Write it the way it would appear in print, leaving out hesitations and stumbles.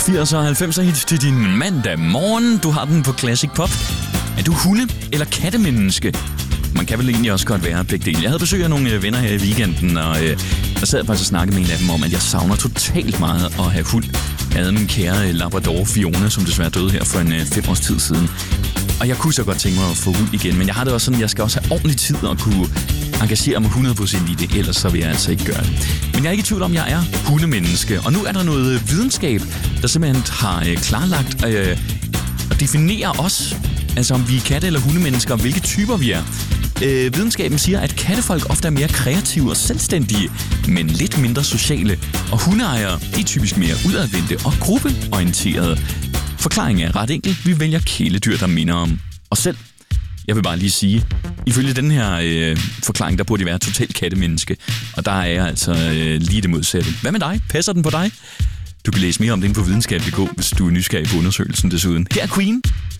80'er og 90'er hits til din mandag morgen. Du har den på Classic Pop. Er du hunde- eller kattemenneske? Man kan vel egentlig også godt være begge dele. Jeg havde besøg af nogle venner her i weekenden, og der sad jeg faktisk og snakkede med en af dem om, at jeg savner totalt meget at have hund. Jeg havde min kære Labrador Fiona, som desværre døde her for 5 års tid siden. Og jeg kunne så godt tænke mig at få hund igen, men jeg har det også sådan, at jeg skal også have ordentlig tid at kunne engagere mig 100% i det, ellers så vil jeg altså ikke gøre det. Men jeg er ikke i tvivl om, at jeg er hundemenneske, og nu er der noget videnskab, der simpelthen har klarlagt og definerer os, altså om vi er katte- eller hundemennesker, og hvilke typer vi er. Videnskaben siger, at kattefolk ofte er mere kreative og selvstændige, men lidt mindre sociale, og hundeejere de er typisk mere udadvendte og gruppeorienterede. Forklaringen er ret enkel. Vi vælger kæledyr, der minder om os selv. Jeg vil bare lige sige, ifølge den her forklaring, der burde det være totalt kattemenneske, og der er jeg altså lige det modsatte. Hvad med dig? Passer den på dig? Du kan læse mere om det på videnskab.dk, hvis du er nysgerrig på undersøgelsen desuden. Her er Queen.